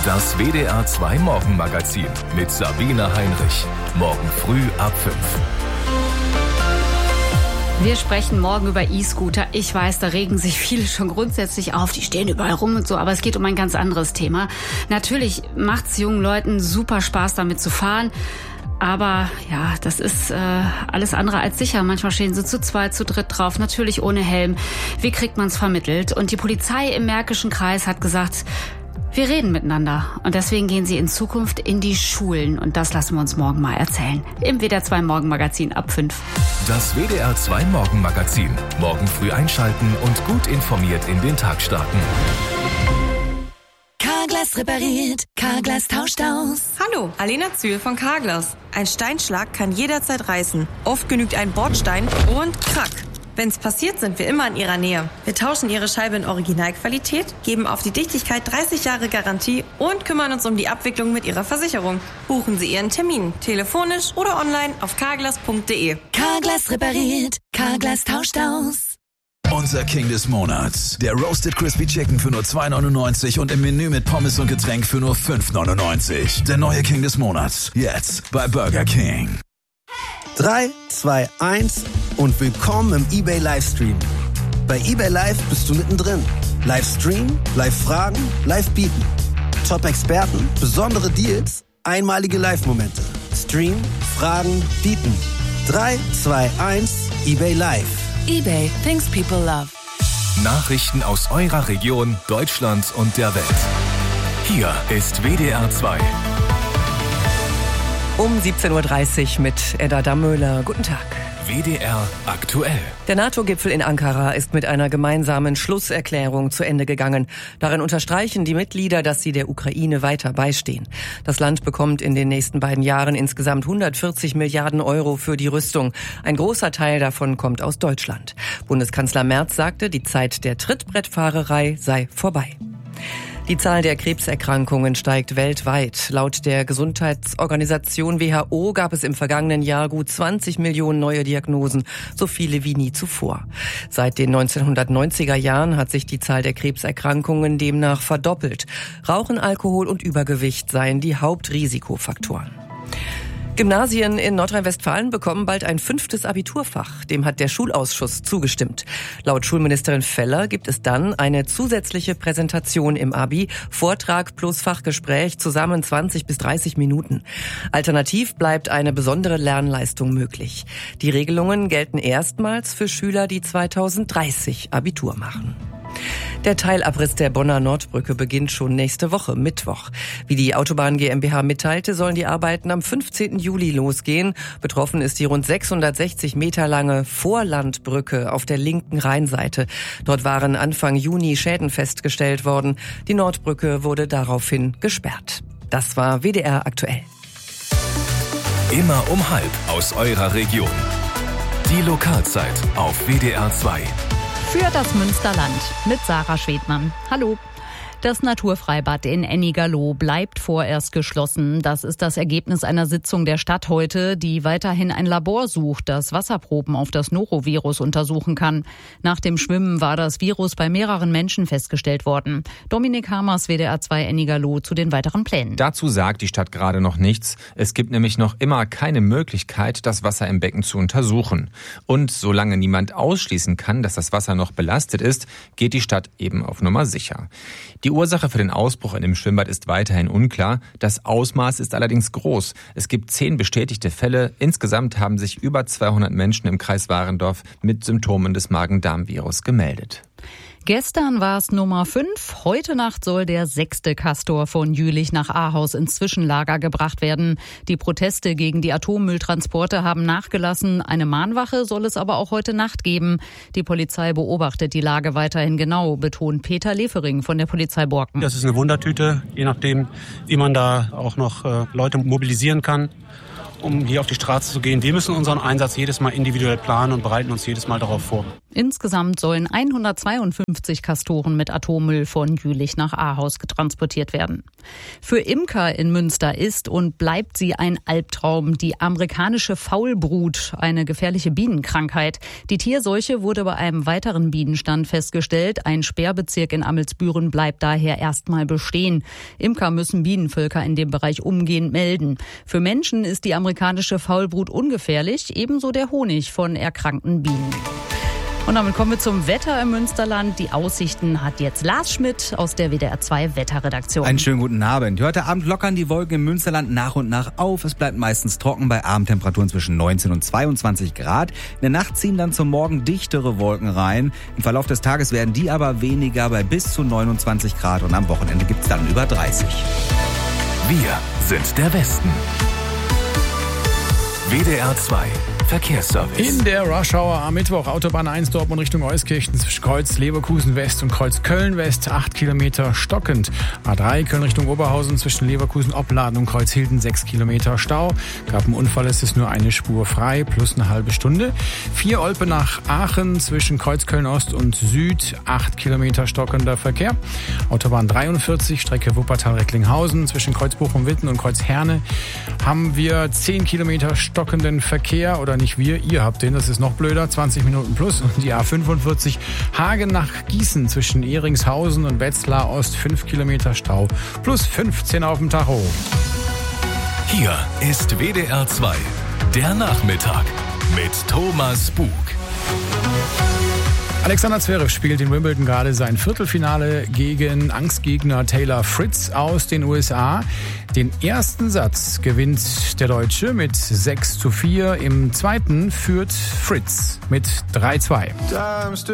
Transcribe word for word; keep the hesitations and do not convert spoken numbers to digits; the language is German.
Das W D R zwei Morgenmagazin mit Sabine Heinrich. Morgen früh ab fünf. Wir sprechen morgen über E-Scooter. Ich weiß, da regen sich viele schon grundsätzlich auf. Die stehen überall rum und so. Aber es geht um ein ganz anderes Thema. Natürlich macht es jungen Leuten super Spaß, damit zu fahren. Aber ja, das ist äh, alles andere als sicher. Manchmal stehen sie zu zweit, zu dritt drauf, natürlich ohne Helm. Wie kriegt man es vermittelt? Und die Polizei im Märkischen Kreis hat gesagt, wir reden miteinander. Und deswegen gehen sie in Zukunft in die Schulen. Und das lassen wir uns morgen mal erzählen. Im W D R zwei Morgenmagazin ab fünf. Das W D R zwei Morgenmagazin. Morgen früh einschalten und gut informiert in den Tag starten. Carglass repariert, Carglass tauscht aus. Hallo, Alena Zühl von Carglass. Ein Steinschlag kann jederzeit reißen. Oft genügt ein Bordstein und krack. Wenn's passiert, sind wir immer in Ihrer Nähe. Wir tauschen Ihre Scheibe in Originalqualität, geben auf die Dichtigkeit dreißig Jahre Garantie und kümmern uns um die Abwicklung mit Ihrer Versicherung. Buchen Sie Ihren Termin, telefonisch oder online auf carglass punkt de. Carglass repariert, Carglass tauscht aus. Unser King des Monats. Der Roasted Crispy Chicken für nur zwei neunundneunzig und im Menü mit Pommes und Getränk für nur fünf neunundneunzig. Der neue King des Monats. Jetzt bei Burger King. drei, zwei, eins und willkommen im eBay Livestream. Bei eBay Live bist du mittendrin. Livestream, Live-Fragen, Live-Bieten. Top-Experten, besondere Deals, einmalige Live-Momente. Stream, Fragen, Bieten. drei, zwei, eins, eBay Live. eBay, things people love. Nachrichten aus eurer Region, Deutschland und der Welt. Hier ist W D R zwei. Um siebzehn Uhr dreißig mit Edda Dammöhler. Guten Tag. W D R aktuell. Der NATO-Gipfel in Ankara ist mit einer gemeinsamen Schlusserklärung zu Ende gegangen. Darin unterstreichen die Mitglieder, dass sie der Ukraine weiter beistehen. Das Land bekommt in den nächsten beiden Jahren insgesamt hundertvierzig Milliarden Euro für die Rüstung. Ein großer Teil davon kommt aus Deutschland. Bundeskanzler Merz sagte, die Zeit der Trittbrettfahrerei sei vorbei. Die Zahl der Krebserkrankungen steigt weltweit. Laut der Gesundheitsorganisation W H O gab es im vergangenen Jahr gut zwanzig Millionen neue Diagnosen, so viele wie nie zuvor. Seit den neunzehnhundertneunziger Jahren hat sich die Zahl der Krebserkrankungen demnach verdoppelt. Rauchen, Alkohol und Übergewicht seien die Hauptrisikofaktoren. Gymnasien in Nordrhein-Westfalen bekommen bald ein fünftes Abiturfach. Dem hat der Schulausschuss zugestimmt. Laut Schulministerin Feller gibt es dann eine zusätzliche Präsentation im Abi, Vortrag plus Fachgespräch, zusammen zwanzig bis dreißig Minuten. Alternativ bleibt eine besondere Lernleistung möglich. Die Regelungen gelten erstmals für Schüler, die zweitausenddreißig Abitur machen. Der Teilabriss der Bonner Nordbrücke beginnt schon nächste Woche, Mittwoch. Wie die Autobahn GmbH mitteilte, sollen die Arbeiten am fünfzehnten Juli losgehen. Betroffen ist die rund sechshundertsechzig Meter lange Vorlandbrücke auf der linken Rheinseite. Dort waren Anfang Juni Schäden festgestellt worden. Die Nordbrücke wurde daraufhin gesperrt. Das war W D R aktuell. Immer um halb aus eurer Region. Die Lokalzeit auf W D R zwei. Für das Münsterland mit Sarah Schwedmann. Hallo. Das Naturfreibad in Ennigerloh bleibt vorerst geschlossen. Das ist das Ergebnis einer Sitzung der Stadt heute, die weiterhin ein Labor sucht, das Wasserproben auf das Norovirus untersuchen kann. Nach dem Schwimmen war das Virus bei mehreren Menschen festgestellt worden. Dominik Hamers, W D R zwei Ennigerloh, zu den weiteren Plänen. Dazu sagt die Stadt gerade noch nichts. Es gibt nämlich noch immer keine Möglichkeit, das Wasser im Becken zu untersuchen. Und solange niemand ausschließen kann, dass das Wasser noch belastet ist, geht die Stadt eben auf Nummer sicher. Die Ursache für den Ausbruch in dem Schwimmbad ist weiterhin unklar. Das Ausmaß ist allerdings groß. Es gibt zehn bestätigte Fälle. Insgesamt haben sich über zweihundert Menschen im Kreis Warendorf mit Symptomen des Magen-Darm-Virus gemeldet. Gestern war es Nummer fünf. Heute Nacht soll der sechste Castor von Jülich nach Ahaus ins Zwischenlager gebracht werden. Die Proteste gegen die Atommülltransporte haben nachgelassen. Eine Mahnwache soll es aber auch heute Nacht geben. Die Polizei beobachtet die Lage weiterhin genau, betont Peter Lefering von der Polizei Borken. Das ist eine Wundertüte, je nachdem, wie man da auch noch äh, Leute mobilisieren kann. um hier auf die Straße zu gehen. Wir müssen unseren Einsatz jedes Mal individuell planen und bereiten uns jedes Mal darauf vor. Insgesamt sollen hundertzweiundfünfzig Kastoren mit Atommüll von Jülich nach Ahaus getransportiert werden. Für Imker in Münster ist und bleibt sie ein Albtraum. Die amerikanische Faulbrut, eine gefährliche Bienenkrankheit. Die Tierseuche wurde bei einem weiteren Bienenstand festgestellt. Ein Sperrbezirk in Amelsbüren bleibt daher erstmal bestehen. Imker müssen Bienenvölker in dem Bereich umgehend melden. Für Menschen ist die amerikanische Faulbrut ungefährlich, ebenso der Honig von erkrankten Bienen. Und damit kommen wir zum Wetter im Münsterland. Die Aussichten hat jetzt Lars Schmidt aus der W D R zwei Wetterredaktion. Einen schönen guten Abend. Heute Abend lockern die Wolken im Münsterland nach und nach auf. Es bleibt meistens trocken bei Abendtemperaturen zwischen neunzehn und zweiundzwanzig Grad. In der Nacht ziehen dann zum Morgen dichtere Wolken rein. Im Verlauf des Tages werden die aber weniger bei bis zu neunundzwanzig Grad. Und am Wochenende gibt's dann über dreißig. Wir sind der Westen. W D R zwei Verkehrsservice. In der Rush-Hour am Mittwoch Autobahn eins Dortmund Richtung Euskirchen zwischen Kreuz Leverkusen West und Kreuz Köln West acht Kilometer stockend. A drei Köln Richtung Oberhausen zwischen Leverkusen Opladen und Kreuz Hilden sechs Kilometer Stau. Gab einen Unfall, es ist nur eine Spur frei plus eine halbe Stunde. vier Olpe nach Aachen zwischen Kreuz Köln Ost und Süd acht Kilometer stockender Verkehr. Autobahn dreiundvierzig Strecke Wuppertal-Recklinghausen zwischen Kreuz Bochum-Witten und Kreuz Herne haben wir zehn Kilometer stockenden Verkehr. Oder nicht wir, ihr habt den, das ist noch blöder, zwanzig Minuten plus. Und die A fünfundvierzig Hagen nach Gießen zwischen Ehringshausen und Wetzlar Ost fünf Kilometer Stau plus fünfzehn auf dem Tacho. Hier ist W D R zwei, der Nachmittag mit Thomas Bug. Alexander Zverev spielt in Wimbledon gerade sein Viertelfinale gegen Angstgegner Taylor Fritz aus den U S A. Den ersten Satz gewinnt der Deutsche mit sechs zu vier. Im zweiten führt Fritz mit drei zu zwei.